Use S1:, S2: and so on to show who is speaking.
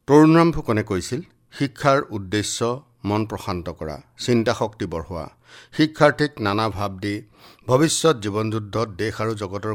S1: তৰুণৰাম ফুকনে কৈছিল, শিক্ষাৰ উদ্দেশ্য মন প্ৰশান্ত কৰা, চিন্তা শক্তি বঢ়োৱা, শিক্ষাৰ্থীক নানা ভাৱ দি ভৱিষ্যত জীৱন যুদ্ধত দেশ আৰু জগতৰ